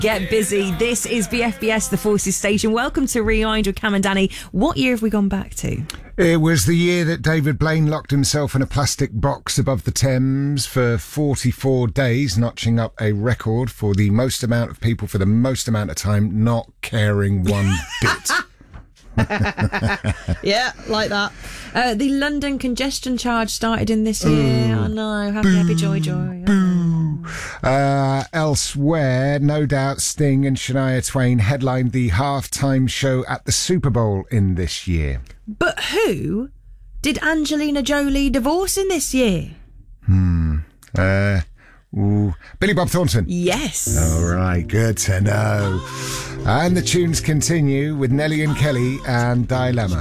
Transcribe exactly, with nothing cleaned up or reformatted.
Get busy. This is B F B S, the Forces Station. Welcome to Rewind with Cam and Danny. What year have we gone back to? It was the year that David Blaine locked himself in a plastic box above the Thames for forty-four days, notching up a record for the most amount of people for the most amount of time not caring one bit. Yeah, like that. Uh, the London congestion charge started in this year. Oh, no. Happy, happy, joy, joy. Boo. Uh, elsewhere, no doubt Sting and Shania Twain headlined the halftime show at the Super Bowl in this year. But who did Angelina Jolie divorce in this year? Hmm. Uh, ooh. Billy Bob Thornton. Yes. All right, good to know. And the tunes continue with Nelly and Kelly and Dilemma.